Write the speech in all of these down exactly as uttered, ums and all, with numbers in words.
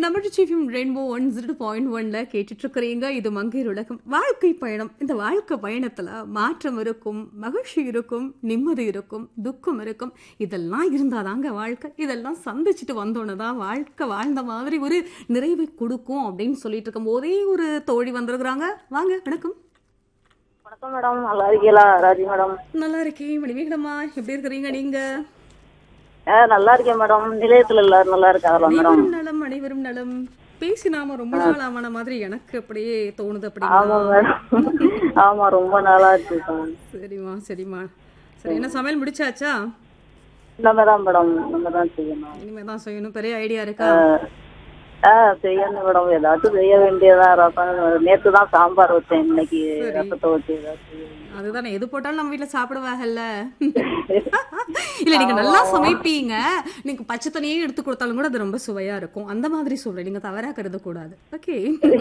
நம்ம சீஃபிம் rainbow one zero point ஒன்ல கேட்டுட்டு இருக்கிறீங்க. இது மங்கையர் உலகம் வாழ்க்கை பயணம். இந்த வாழ்க்கை பயணத்துல மாற்றம் இருக்கும், மகிழ்ச்சி இருக்கும், நிம்மதி இருக்கும், துக்கம் இருக்கும். இதெல்லாம் இருந்தாதாங்க வாழ்க்கை. இதெல்லாம் சந்திச்சுட்டு வந்தோன்னு தான் வாழ்க்கை வாழ்ந்த மாதிரி ஒரு நிறைவை கொடுக்கும் அப்படின்னு சொல்லிட்டு இருக்கும் போதே ஒரு தோழி வந்திருக்கிறாங்க. வாங்க, வணக்கம். வணக்கம் மேடம், நல்லா இருக்கீங்களா? ராஜி மேடம். நல்லா இருக்கேன். மணிமேகலம்மா, எப்படி இருக்கிறீங்க நீங்க? நல்லா இருக்கேன் மேடம். நிலையத்துல எல்லாரும் நல்லா இருக்காங்களா மேடம்? அனைவரும் நலம், அனைவரும் நலம். பேசி நாம ரொம்ப நாள் ஆன மாதிரி எனக்கு அப்படியே தோணுது. அப்படி ஆமா மேடம், ஆமா ரொம்ப நாளா இருக்கு. சரிம்மா சரிம்மா சரி. என்ன சமையல் முடிச்சாச்சா? இனிமேதான் மேடம், இனிமேதான் செய்யணும். இனிமேதான் செய்யணும். பெரிய ஐடியா இருக்கா? ஆஹ் செய்யணும் மேடம், ஏதாச்சும் செய்ய வேண்டியதா. ரசம் நேத்து தான் சாம்பார் வச்சேன், இன்னைக்கு ரசத்தை வச்சு ஏதாச்சும். அதுதானே, எது போட்டாலும் நம்ம வீட்டுல சாப்பிடுவாங்கல்ல. இல்ல, நீங்க நல்லா சமைப்பீங்க. நீங்க பச்சை தண்ணியே எடுத்து கொடுத்தாலும் கூட அது ரொம்ப சுவையா இருக்கும். அந்த மாதிரி சொல்றேன், நீங்க தவறா கருத கூடாது. ஓகே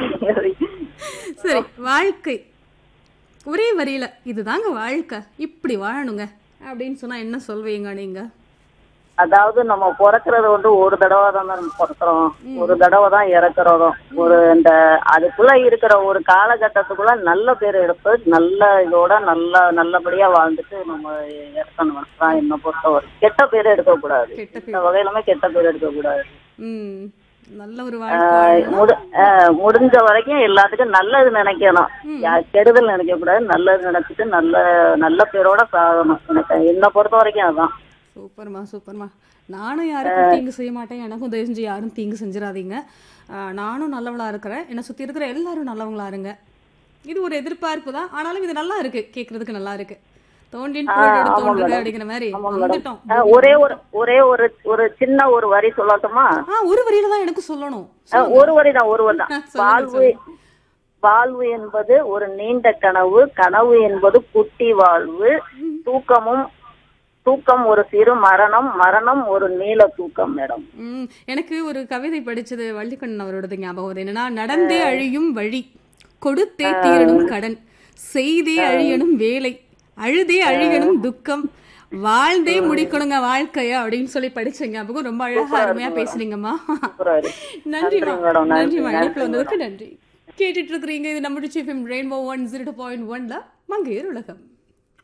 சரி. வாழ்க்கை ஒரே வரியில இதுதாங்க வாழ்க்கை, இப்படி வாழணுங்க அப்படின்னு சொன்னா என்ன சொல்வீங்க நீங்க? அதாவது நம்ம பிறக்கிறது வந்து ஒரு தடவை தான் நம்ம பிறக்கிறோம், ஒரு தடவை தான் இறக்குறதும். ஒரு இந்த அதுக்குள்ள இருக்கிற ஒரு காலகட்டத்துக்குள்ள நல்ல பேர் எடுத்து நல்ல இதோட நல்ல நல்லபடியா வாழ்ந்துட்டு நம்ம இறக்கணும் தான் என்ன பொறுத்தவரை. கெட்ட பேர் எடுக்க கூடாது, இந்த வகையிலுமே கெட்ட பேர் எடுக்க கூடாது. நல்ல ஒரு முடிஞ்ச வரைக்கும் எல்லாத்துக்கும் நல்லது நினைக்கணும், கெடுதல் நினைக்க கூடாது. நல்லது நினைச்சிட்டு நல்ல நல்ல பேரோட சாகணும். எனக்கு என்ன பொறுத்த வரைக்கும் அதுதான். சூப்பர்மா சூப்பர்மா. நானும் யாருக்கும் தீங்கு செய்ய மாட்டேன், எனக்கும் தயவு செஞ்சு யாரும் தீங்கு செஞ்சிடாதீங்க. நானும் நல்லவளா இருக்கிறேன், என்னை சுற்றி இருக்கிற எல்லாரும் நல்லவங்களா இருங்க. இது ஒரு எதிர்பார்ப்பு தான், ஆனாலும் இது நல்லா இருக்கு, கேட்கறதுக்கு நல்லா இருக்கு. தோண்டின் தோன்றுங்க அப்படிங்கிற மாதிரி வந்துட்டோம். ஒரே ஒரு ஒரே ஒரு ஒரு சின்ன ஒரு வரி சொல்லட்டுமா? ஒரு வரியில தான் எனக்கு சொல்லணும். ஒரு வரி தான், ஒரு வரி தான். வாழ்வு வாழ்வு என்பது ஒரு நீண்ட கனவு, கனவு என்பது குட்டி வாழ்வு, தூக்கமும் தூக்கம் ஒரு சிறு மரணம், மரணம் ஒரு நீல தூக்கம். மேடம், எனக்கு ஒரு கவிதை படிச்சது வள்ளிக்கண்ணன் அவரோடது ஞாபகம் வருது. என்னன்னா, நடந்தே அழியும் வழி, கொடுத்தே தீரணும் கடன், செய்தே அழியணும் வேலை, அழுதே அழியணும் துக்கம், வாழ்ந்தே முடிக்கணுங்க வாழ்க்கைய அப்படின்னு சொல்லி படிச்ச ஞாபகம். ரொம்ப அழகா அருமையா பேசுறீங்கம்மா. நன்றிமா நன்றிமா. இணைப்புல வந்ததுக்கு நன்றி. கேட்டுட்டு இருக்கிறீங்க இது நம்ம சீஃபிம் ரெயின்போ ஒன் ஜீரோ பாயிண்ட் ஒன்ல மங்கையர் உலகம்.